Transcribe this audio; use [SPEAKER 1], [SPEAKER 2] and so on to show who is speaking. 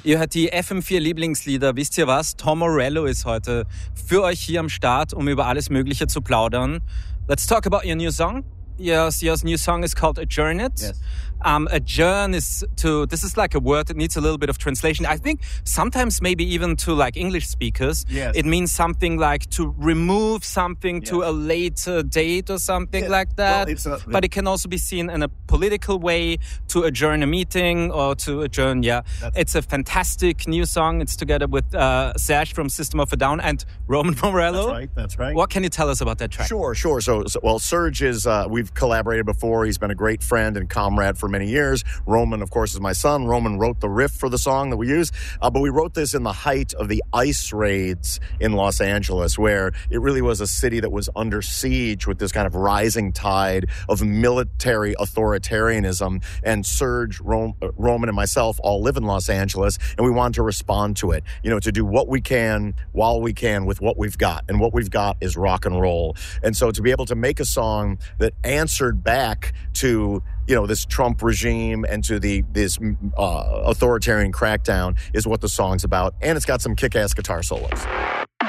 [SPEAKER 1] Ihr hört die FM4 Lieblingslieder. Wisst ihr was? Tom Morello ist heute für euch hier am Start, um über alles Mögliche zu plaudern. Let's talk about your new song. Yes, your new song is called Adjourn It.
[SPEAKER 2] Yes.
[SPEAKER 1] Adjourn is this is like a word that needs a little bit of translation. I think sometimes maybe even to like English speakers,
[SPEAKER 2] yes.
[SPEAKER 1] It means something like to remove something
[SPEAKER 2] yes.
[SPEAKER 1] to a later date or something
[SPEAKER 2] yes.
[SPEAKER 1] like that.
[SPEAKER 2] Well,
[SPEAKER 1] but it can also be seen in a political way, to adjourn a meeting or to adjourn, It's a fantastic new song. It's together with Serge from System of a Down and Roman Morello.
[SPEAKER 2] That's right.
[SPEAKER 1] What can you tell us about that track?
[SPEAKER 2] Sure. So Serge is, we've collaborated before. He's been a great friend and comrade for many years. Roman, of course, is my son. Roman wrote the riff for the song that we use. But we wrote this in the height of the ICE raids in Los Angeles, where it really was a city that was under siege with this kind of rising tide of military authoritarianism. And Serge, Roman, and myself all live in Los Angeles, and we wanted to respond to it, to do what we can while we can with what we've got. And what we've got is rock and roll. And so to be able to make a song that answered back to this Trump regime and to this authoritarian crackdown is what the song's about. And it's got some kick-ass guitar solos.